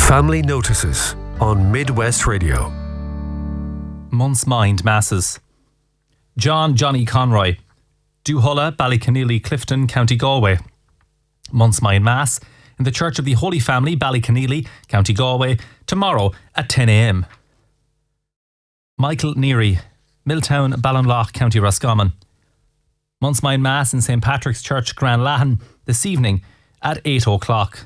Family Notices on Midwest Radio. Month's Mind Masses. John Johnny Conroy, Duhulla, Ballyconneely, Clifton, County Galway. Month's Mind Mass in the Church of the Holy Family, Ballyconneely, County Galway, tomorrow at 10 a.m. Michael Neary, Milltown, Ballinlough, County Roscommon. Month's Mind Mass in St. Patrick's Church, Grand Lahan, this evening at 8 o'clock.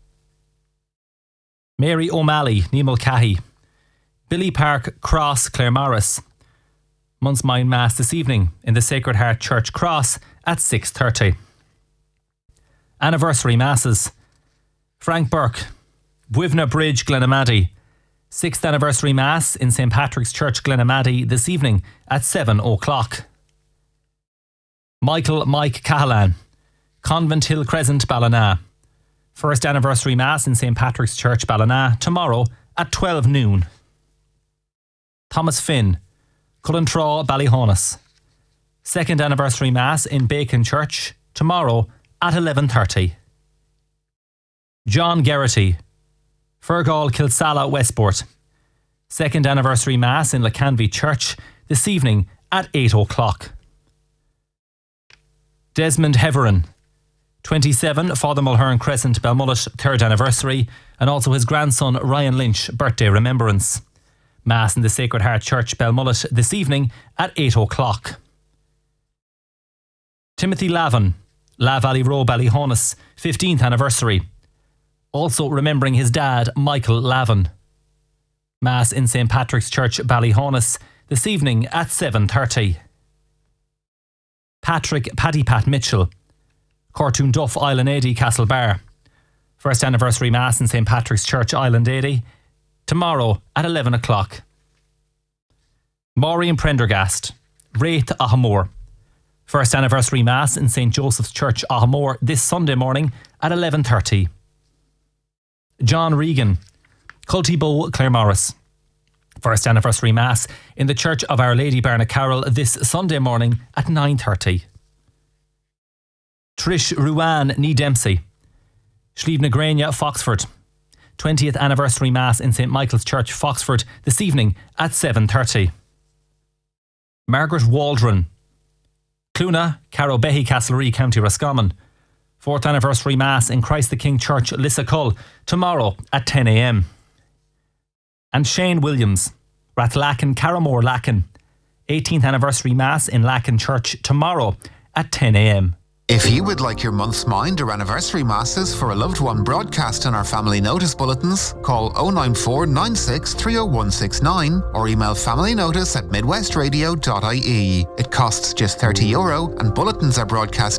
Mary O'Malley, Nemulcahy, Billy Park Cross, Claremorris. Month's Mind Mass this evening in the Sacred Heart Church Cross at 6:30. Anniversary Masses. Frank Burke, Bwivna Bridge, Glenamaddy. 6th Anniversary Mass in St. Patrick's Church, Glenamaddy this evening at 7 o'clock. Michael Mike Cahalan, Convent Hill Crescent, Ballina. 1st Anniversary Mass in St. Patrick's Church, Ballina, tomorrow at 12 noon. Thomas Finn, Cullentraw, Ballyhonus. 2nd Anniversary Mass in Bacon Church, tomorrow at 11:30. John Geraghty, Fergal, Kilsalla, Westport. 2nd Anniversary Mass in Lacanvy Church this evening at 8 o'clock. Desmond Heverin, 27 Father Mulhern Crescent, Belmullet, 3rd Anniversary, and also his grandson Ryan Lynch, birthday remembrance. Mass in the Sacred Heart Church, Belmullet, this evening at 8 o'clock. Timothy Lavin, La Valley Row, Ballyhonus, 15th Anniversary. Also remembering his dad, Michael Lavin. Mass in St. Patrick's Church, Ballyhonus, this evening at 7:30. Patrick Paddy Pat Mitchell, Cortoon Duff, Island 80, Castlebar. 1st Anniversary Mass in St. Patrick's Church, Island 80, tomorrow at 11 o'clock. Maureen Prendergast, Wraith, Ahamore. 1st Anniversary Mass in St. Joseph's Church, Ahamore, this Sunday morning at 11:30. John Regan, Cultybow, Claremorris. 1st Anniversary Mass in the Church of Our Lady Barnacarroll this Sunday morning at 9:30. Trish Ruan, Nee Dempsey, Slieve Nagrania, Foxford. 20th Anniversary Mass in St. Michael's Church, Foxford, this evening at 7:30. Margaret Waldron, Cluna, Carrowbehy, Castlereagh, County Roscommon. 4th Anniversary Mass in Christ the King Church, Lissacull, tomorrow at 10 a.m. And Shane Williams, Rathlacken, Carramore, Lacken. 18th Anniversary Mass in Lacken Church, tomorrow at 10 a.m. If you would like your month's mind or anniversary masses for a loved one broadcast in our family notice bulletins, call 094 96 30169 or email familynotice@midwestradio.ie. It costs just €30 and bulletins are broadcast